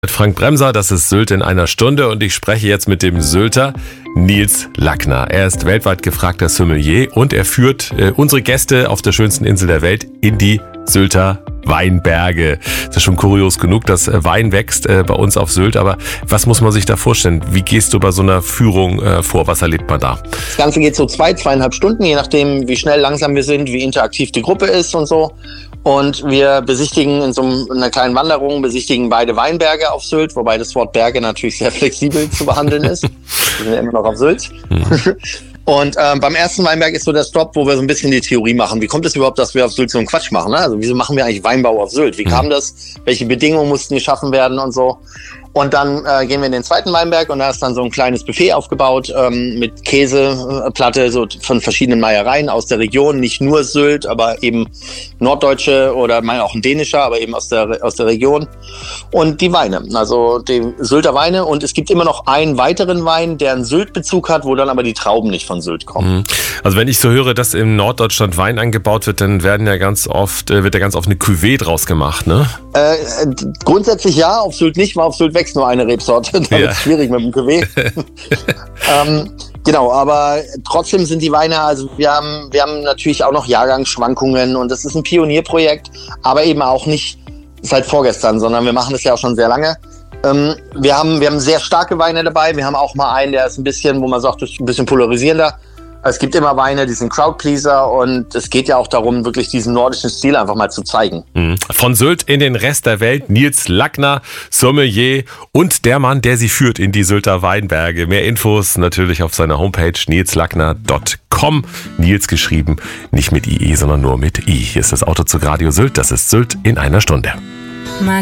Mit Frank Bremser, das ist Sylt in einer Stunde und ich spreche jetzt mit dem Sylter Nils Lackner. Er ist weltweit gefragter Sommelier und er führt unsere Gäste auf der schönsten Insel der Welt in die Sylter Weinberge. Das ist schon kurios genug, dass Wein wächst bei uns auf Sylt, aber was muss man sich da vorstellen? Wie gehst du bei so einer Führung vor? Was erlebt man da? Das Ganze geht so 2,5 Stunden, je nachdem, wie schnell, langsam wir sind, wie interaktiv die Gruppe ist und so. Und wir besichtigen in so einer kleinen Wanderung, beide Weinberge auf Sylt, wobei das Wort Berge natürlich sehr flexibel zu behandeln ist. Wir sind ja immer noch auf Sylt. Und beim ersten Weinberg ist so der Stop, wo wir so ein bisschen die Theorie machen. Wie kommt es überhaupt, dass wir auf Sylt so einen Quatsch machen? Ne? Also wieso machen wir eigentlich Weinbau auf Sylt? Wie kam das? Welche Bedingungen mussten geschaffen werden und so? Und dann gehen wir in den zweiten Weinberg und da ist dann so ein kleines Buffet aufgebaut mit Käseplatte so von verschiedenen Meiereien aus der Region. Nicht nur Sylt, aber eben norddeutsche oder auch ein dänischer, aber eben aus der Region. Und die Weine, also die Sylter Weine. Und es gibt immer noch einen weiteren Wein, der einen Sylt-Bezug hat, wo dann aber die Trauben nicht von Sylt kommen. Also wenn ich so höre, dass in Norddeutschland Wein angebaut wird, dann wird ja ganz oft eine Cuvée draus gemacht, ne? Grundsätzlich ja, auf Sylt nicht, weil auf Sylt wächst nur eine Rebsorte, da wird es schwierig mit dem Cuvée. Genau, aber trotzdem sind die Weine, also wir haben natürlich auch noch Jahrgangsschwankungen und das ist ein Pionierprojekt, aber eben auch nicht seit vorgestern, sondern wir machen das ja auch schon sehr lange. Wir haben sehr starke Weine dabei, wir haben auch mal einen, der ist ein bisschen, wo man sagt, das ist ein bisschen polarisierender. Es gibt immer Weine, die sind Crowdpleaser und es geht ja auch darum, wirklich diesen nordischen Stil einfach mal zu zeigen. Von Sylt in den Rest der Welt, Nils Lackner, Sommelier und der Mann, der sie führt in die Sylter Weinberge. Mehr Infos natürlich auf seiner Homepage nilslackner.com. Nils geschrieben, nicht mit IE, sondern nur mit I. Hier ist das Auto zu Radio Sylt, das ist Sylt in einer Stunde.